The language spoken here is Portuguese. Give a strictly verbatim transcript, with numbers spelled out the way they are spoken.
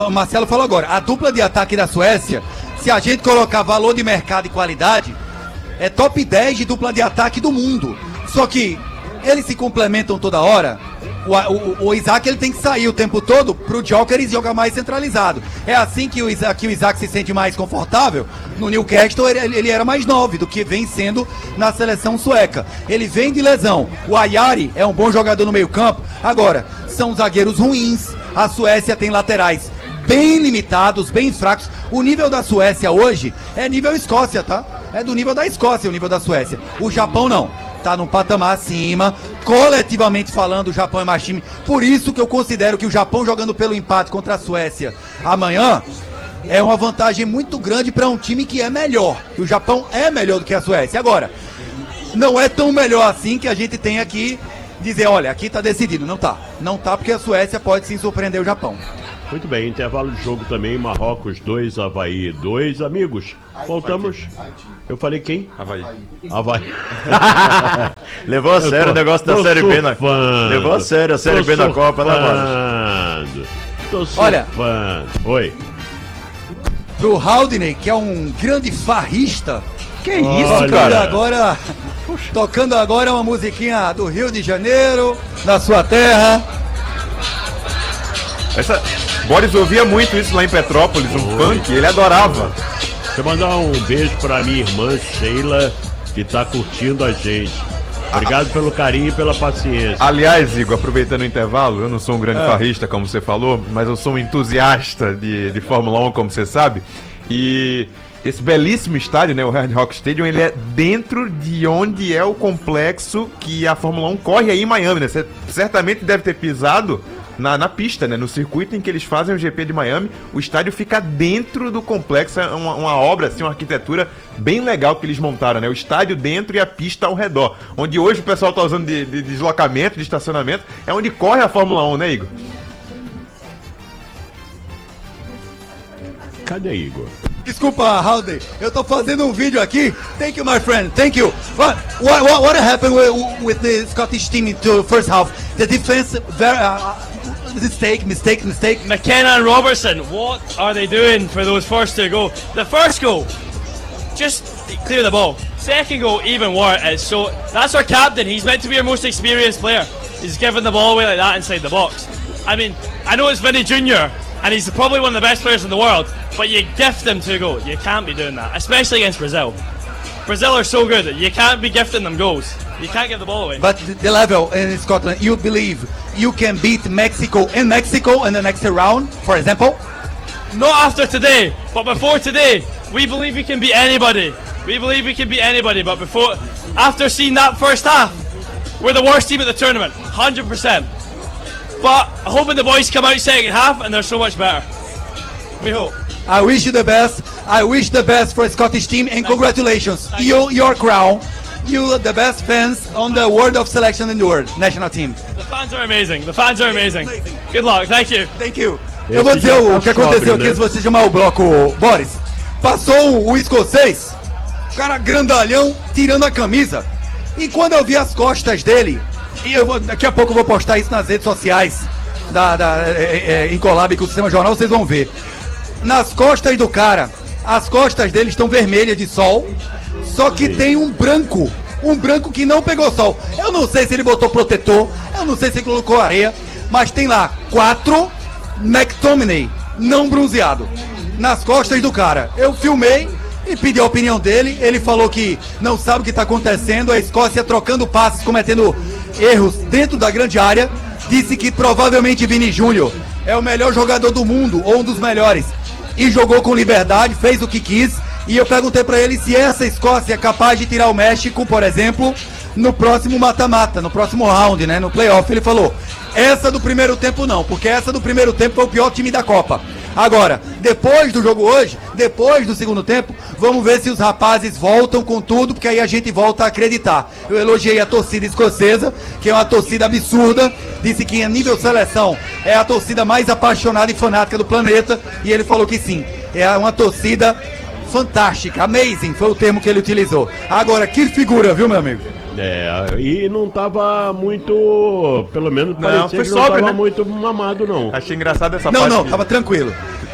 o Marcelo falou agora, a dupla de ataque da Suécia, se a gente colocar valor de mercado e qualidade, é top dez de dupla de ataque do mundo. Só que eles se complementam toda hora. O, o, o Isaac ele tem que sair o tempo todo pro Joker jogar mais centralizado. É assim que o Isaac, que o Isaac se sente mais confortável. No Newcastle ele, ele era mais nove do que vem sendo na seleção sueca. Ele vem de lesão. O Ayari é um bom jogador no meio campo. Agora, são zagueiros ruins. A Suécia tem laterais bem limitados, bem fracos. O nível da Suécia hoje é nível Escócia, tá? É do nível da Escócia o nível da Suécia. O Japão não. Tá num patamar acima. Coletivamente falando, o Japão é mais time. Por isso que eu considero que o Japão jogando pelo empate contra a Suécia amanhã é uma vantagem muito grande para um time que é melhor. O Japão é melhor do que a Suécia. Agora, não é tão melhor assim que a gente tem aqui dizer, olha, aqui tá decidido. Não tá. Não tá porque a Suécia pode sim surpreender o Japão. Muito bem, intervalo de jogo também, Marrocos dois, Avaí dois. Amigos, voltamos. Eu falei quem? Avaí. Avaí. Levou a sério tô, o negócio da Série B na Copa. Levou a sério a Série B na Copa, né, mano? Tô Olha, oi. Pro Haldane, que é um grande farrista. Que isso, tocando cara? Agora, tocando agora uma musiquinha do Rio de Janeiro, da sua terra. Essa... Boris ouvia muito isso lá em Petrópolis, um funk, ele adorava. Deixa eu mandar um beijo pra minha irmã Sheila, que tá curtindo a gente. Obrigado ah, pelo carinho e pela paciência. Aliás, Igor, aproveitando o intervalo, eu não sou um grande é. farrista, como você falou, mas eu sou um entusiasta de, de Fórmula um, como você sabe. E esse belíssimo estádio, né, o Hard Rock Stadium, ele é dentro de onde é o complexo que a Fórmula um corre aí em Miami, né? Você certamente deve ter pisado Na, na pista, né? No circuito em que eles fazem o G P de Miami. O estádio fica dentro do complexo. É uma, uma obra, assim, uma arquitetura bem legal que eles montaram, né? O estádio dentro e a pista ao redor. Onde hoje o pessoal tá usando de, de deslocamento, de estacionamento. É onde corre a Fórmula um, né, Igor? Cadê Igor? Desculpa, Haldane, eu tô fazendo um vídeo aqui. Thank you, my friend. Thank you. What what what, what happened with, with the Scottish team in the first half? The defense, very uh, mistake, mistake, mistake. McKenna and Robertson, what are they doing for those first two goals? The first goal, just clear the ball. Second goal, even worse. So that's our captain. He's meant to be our most experienced player. He's giving the ball away like that inside the box. I mean, I know it's Vinny Junior and he's probably one of the best players in the world, but you gift them two goals. You can't be doing that, especially against Brazil. Brazil are so good, you can't be gifting them goals. You can't give the ball away. But the level in Scotland, you believe you can beat Mexico in Mexico in the next round, for example? Not after today, but before today, we believe we can beat anybody. We believe we can beat anybody, but before, after seeing that first half, we're the worst team at the tournament, one hundred percent. But I'm hoping the boys come out second half and they're so much better. We hope. I wish you the best. I wish the best for Scottish team and congratulations. You, your crown. You are the best fans on the world of selection in the world, national team. The fans are amazing. The fans are amazing. Good luck. Thank you. Thank you. Eu vou dizer o que aconteceu aqui, se você chamar o bloco, Boris. Passou o escocês, cara grandalhão, tirando a camisa. E quando eu vi as costas dele, e eu vou, daqui a pouco eu vou postar isso nas redes sociais, da, da, é, é, em collab com o Sistema Jornal, vocês vão ver. Nas costas do cara, as costas dele estão vermelhas de sol, só que tem um branco, um branco que não pegou sol. Eu não sei se ele botou protetor, eu não sei se ele colocou areia, mas tem lá quatro McTominay não bronzeado nas costas do cara. Eu filmei e pedi a opinião dele. Ele falou que não sabe o que está acontecendo. A Escócia trocando passes, cometendo erros dentro da grande área. Disse que provavelmente Vini Júnior é o melhor jogador do mundo, ou um dos melhores, e jogou com liberdade, fez o que quis. E eu perguntei pra ele se essa Escócia é capaz de tirar o México, por exemplo, no próximo mata-mata, no próximo round, né, no playoff. Ele falou, essa do primeiro tempo não, porque essa do primeiro tempo foi o pior time da Copa. Agora, depois do jogo hoje, depois do segundo tempo, vamos ver se os rapazes voltam com tudo, porque aí a gente volta a acreditar. Eu elogiei a torcida escocesa, que é uma torcida absurda, disse que a nível seleção é a torcida mais apaixonada e fanática do planeta, e ele falou que sim, é uma torcida fantástica, amazing, foi o termo que ele utilizou. Agora, que figura, viu, meu amigo? É, e não tava muito, pelo menos Não, parecia foi que não sóbrio, tava né? muito mamado, não. Achei engraçado essa Não, parte. não, de- tava tranquilo.